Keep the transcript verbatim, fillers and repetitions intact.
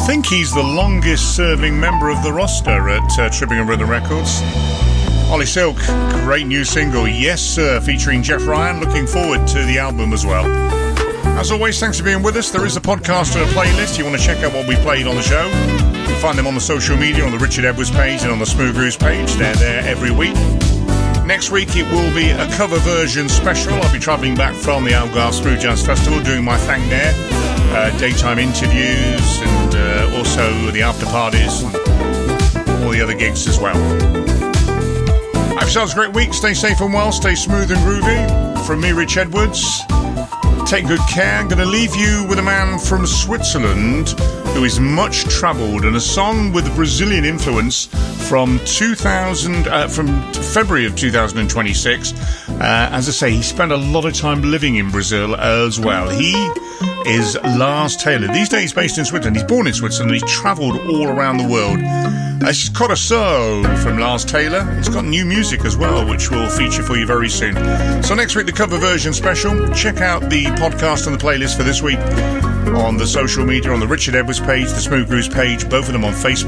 think he's the longest serving member of the roster at uh, Tripping Rhythm Records. Ollie Silk, great new single, Yes Sir, featuring Jeff Ryan. Looking forward to the album as well. As always, thanks for being with us. There is a podcast and a playlist. You want to check out what we played on the show, you can find them on the social media, on the Richard Edwards page and on the Smooth Grooves page. They're there every week. Next week it will be a cover version special. I'll be travelling back from the Algarve Smooth Jazz Festival, doing my thing there, uh, daytime interviews and uh, also the after parties and all the other gigs as well. Have yourselves a great week. Stay safe and well. Stay smooth and groovy. From me, Rich Edwards, take good care. I'm going to leave you with a man from Switzerland who is much travelled, and a song with a Brazilian influence from two thousand, uh, from February of two thousand twenty-six. Uh, as I say, he spent a lot of time living in Brazil as well. He is Lars Taylor. These days based in Switzerland. He's born in Switzerland. He's travelled all around the world. It's Coração from Lars Taylor. It's got new music as well, which will feature for you very soon. So next week, the cover version special. Check out the podcast and the playlist for this week on the social media, on the Richard Edwards page, the Smooth Grooves page, both of them on Facebook.